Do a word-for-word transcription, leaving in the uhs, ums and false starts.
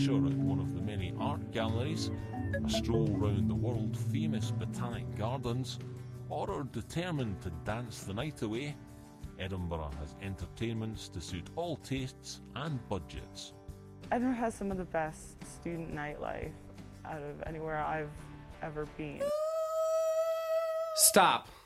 lecture at one of the many art galleries, a stroll round the world-famous Botanic Gardens, or are determined to dance the night away, Edinburgh has entertainments to suit all tastes and budgets. Edinburgh has some of the best student nightlife out of anywhere I've ever been. Stop.